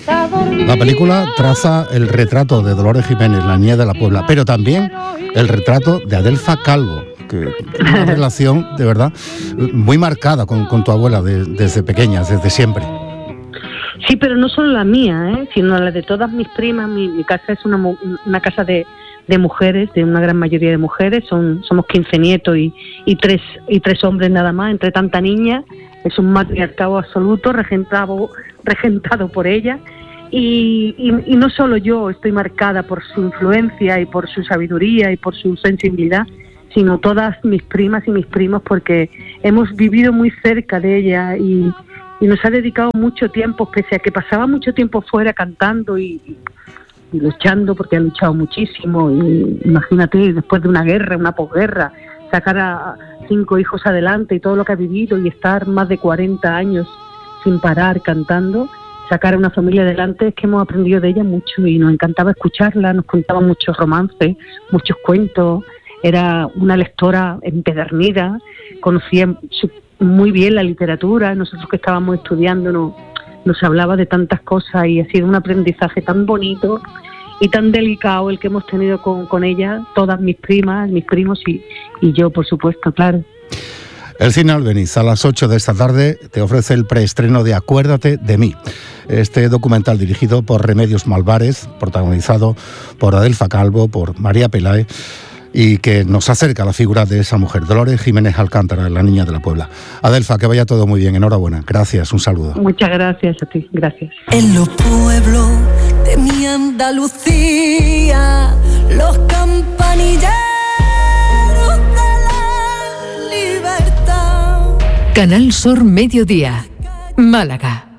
La película traza el retrato de Dolores Jiménez, la niña de la Puebla, pero también el retrato de Adelfa Calvo, que tiene una relación de verdad muy marcada con tu abuela desde pequeña, desde siempre. Sí, pero no solo la mía, sino la de todas mis primas. Mi casa es una casa de mujeres, de una gran mayoría de mujeres. Somos 15 nietos y tres hombres nada más, entre tanta niña. Es un matriarcado absoluto, regentado por ella. Y no solo yo estoy marcada por su influencia y por su sabiduría y por su sensibilidad, sino todas mis primas y mis primos, porque hemos vivido muy cerca de ella y nos ha dedicado mucho tiempo, pese a que pasaba mucho tiempo fuera cantando y luchando, porque ha luchado muchísimo. Y imagínate, después de una guerra, una posguerra, sacar a 5 hijos adelante y todo lo que ha vivido y estar más de 40 años sin parar cantando, sacar a una familia adelante, es que hemos aprendido de ella mucho y nos encantaba escucharla. Nos contaba muchos romances, muchos cuentos. Era una lectora empedernida, conocía muy bien la literatura. Nosotros que estábamos estudiando nos hablaba de tantas cosas y ha sido un aprendizaje tan bonito y tan delicado el que hemos tenido con ella, todas mis primas, mis primos y yo, por supuesto, claro. El Cine Albéniz, a las 8 de esta tarde, te ofrece el preestreno de Acuérdate de mí. Este documental dirigido por Remedios Malvarez, protagonizado por Adelfa Calvo, por María Peláez, y que nos acerca a la figura de esa mujer, Dolores Jiménez Alcántara, la niña de la Puebla. Adelfa, que vaya todo muy bien, enhorabuena. Gracias, un saludo. Muchas gracias a ti, gracias. En los pueblos de mi Andalucía, los campanilleros de la libertad. Canal Sur Mediodía, Málaga.